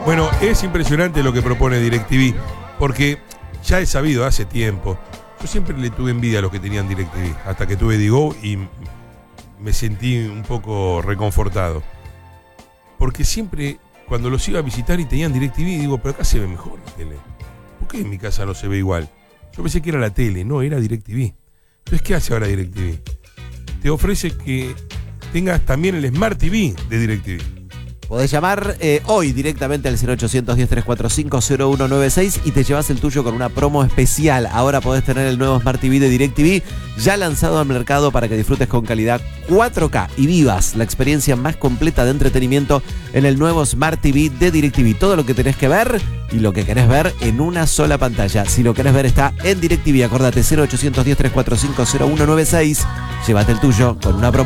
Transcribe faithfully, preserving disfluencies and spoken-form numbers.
Bueno, es impresionante lo que propone DirecTV, porque ya he sabido hace tiempo. Yo siempre le tuve envidia a los que tenían DirecTV, hasta que tuve Digo y me sentí un poco reconfortado. Porque siempre, cuando los iba a visitar y tenían DirecTV, digo, pero acá se ve mejor la tele. ¿Por qué en mi casa no se ve igual? Yo pensé que era la tele, no, era DirecTV. Entonces, ¿qué hace ahora DirecTV? Te ofrece que tengas también el Smart T V de DirecTV. Podés llamar eh, hoy directamente al cero ochocientos diez, trescientos cuarenta y cinco, cero uno nueve seis y te llevas el tuyo con una promo especial. Ahora podés tener el nuevo Smart T V de DirecTV ya lanzado al mercado para que disfrutes con calidad cuatro K y vivas la experiencia más completa de entretenimiento en el nuevo Smart T V de DirecTV. Todo lo que tenés que ver y lo que querés ver en una sola pantalla. Si lo querés ver está en DirecTV. Acordate, cero ochocientos diez, trescientos cuarenta y cinco, cero uno nueve seis. Llévate el tuyo con una promo.